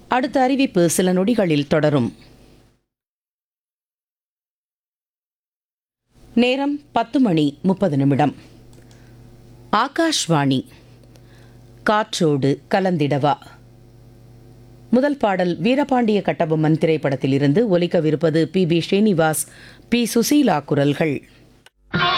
அடுத்த அறிவிப்பு சில நொடிகளில் தொடரும். நேரம் 10:30 ஆகாஷ்வாணி. காற்றோடு கலந்திடவா. முதல் பாடல் வீரபாண்டிய கட்டபொம்மன் திரைப்படத்திலிருந்து ஒலிக்கவிருப்பது B. B. Srinivas, B. Susheela குரல்கள்.